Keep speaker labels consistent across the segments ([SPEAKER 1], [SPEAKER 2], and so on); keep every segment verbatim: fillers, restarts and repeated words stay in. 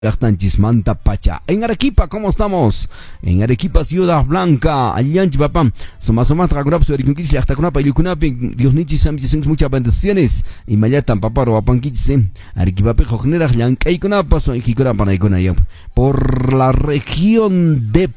[SPEAKER 1] Manta Pacha. En Arequipa, ¿cómo estamos? En Arequipa, Ciudad Blanca, Alianchi, papá. Soma Soma, Tragurap, Suerikunquis, Yachtakunapa, Ilukunapi, Dios Nichi, Samchis, muchas bendiciones. Y Mayatan, papá, Roapanquitse, Arequipa, Jojnera, Yankai, soy Hikura, Panaikonayam. Por la región de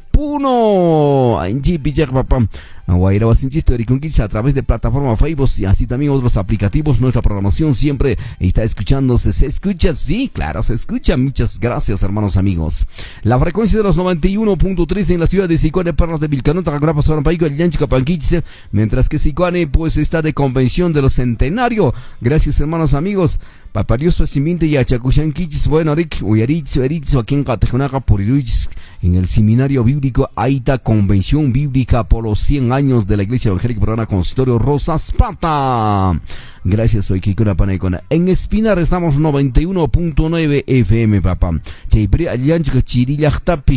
[SPEAKER 1] Puno, en Chipichak, papá. Guaira Basinchis, Suerikunquis, a través de plataforma Facebook y así también otros aplicativos. Nuestra programación siempre está escuchándose. ¿Se escucha? Sí, claro, se escucha. Muchas gracias, hermanos amigos. La frecuencia de los noventa y uno punto tres en la ciudad de Sicuane, Perros de Vilcanota, Agrapa, Sorampaico, el Yanchi, Capanquiche, mientras que Sicuane, pues, está de convención de los centenario. Gracias, hermanos amigos. Paparios, Pasiminte y Achacuchanquichis, bueno, Rick, Uyaritz, Uyaritz, aquí en Catejonaca, Puriruchis, en el seminario bíblico Aita, Convención Bíblica por los cien años de la Iglesia Evangélica Peruana Consistorio Rosas Pata. Gracias, soy Kikuna Panaicona. En Espinar estamos noventa y uno punto nueve F M, papá. Chaypri alianchka chirillachtapi.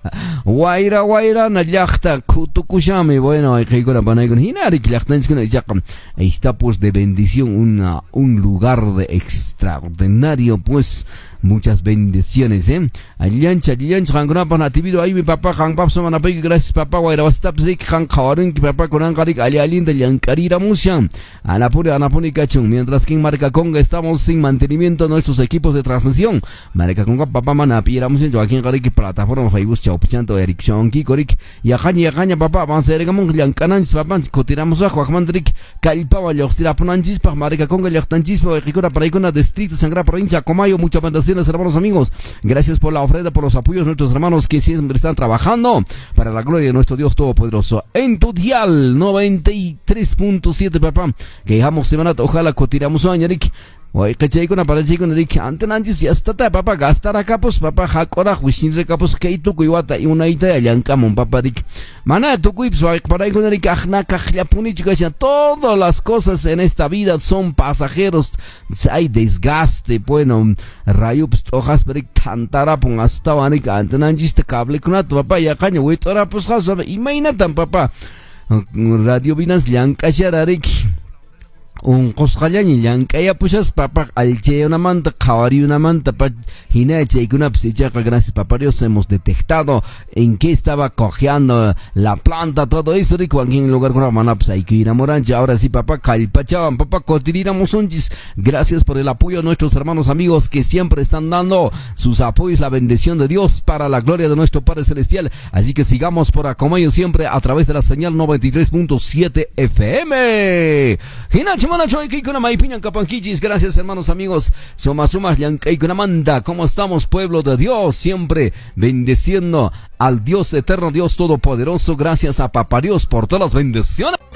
[SPEAKER 1] Guaira, guaira, nallachta, kutukushame. Bueno, hay Kikuna Panaicona. Hinari kilachtanchkuna yacham. Ahí está, pues, de bendición, una, un lugar de extraordinario, pues. Muchas bendiciones, eh. Aliancha, aliancha, hangunapa, nativido ahí, mi papá, hanpap, somanapay, gracias, papá, guaira, bastapsik, hankawarin, papá, con ankarik, alialin, de yankarira, musian. Anapure, anapure, cachun. Mientras que en Marca Conga estamos sin mantenimiento de nuestros equipos de transmisión. Marca Conga, papá, manapira, musian, Joaquín Garik, plataforma, Facebook, Chaupichanto, Eric, Shonki, Korik, Yahaña, Yahaña, papá, vamos a regamon, Yankananchis, papá, cotiramos a Juacmandrik, Calpava, Yoxira, Punanchis, pa, Marca Conga, Yachtanchis, pa, Ricora, Paraicona, Distrito, Sangra, Provincia, Comayo, muchas bendiciones, hermanos amigos. Gracias por la ofrenda, por los apoyos de nuestros hermanos que siempre están trabajando para la gloria de nuestro Dios Todopoderoso. En tu dial noventa y tres punto siete, papá, que dejamos semana, ojalá cotiramos a Añarik. Oye, que chay con aparece con el que antes antes ya está papá gastar acá pues papá jacora wishin recapos que tu cuiwata y una ita yancamon papá dik mana tu cuips para con el que ajna cajapuni chicas ya todas las cosas en esta vida son pasajeros, hay desgaste, bueno, rayo pues hojas pero cantara pon hasta van y antes antes te cable con tu papá ya caño güey ahora pues imagínate papá radio vinas yancashararik un coscallañi yankaya pushas papá alche una manta kawari una manta pa hina cheikuna psichaca. Gracias papá Dios, hemos detectado en qué estaba cojeando la planta, todo eso rico aquí en el lugar con la manapsa hay que ir a Morancha. Ahora sí papá calpachaban papá cotiriramos unchis. Gracias por el apoyo a nuestros hermanos amigos que siempre están dando sus apoyos, la bendición de Dios para la gloria de nuestro Padre Celestial. Así que sigamos por Acomayo siempre a través de la señal noventa y tres punto siete F M. Gracias, hermanos amigos. Soma Soma Manda. ¿Cómo estamos, pueblo de Dios? Siempre bendeciendo al Dios eterno, Dios todopoderoso. Gracias a Papá Dios por todas las bendiciones.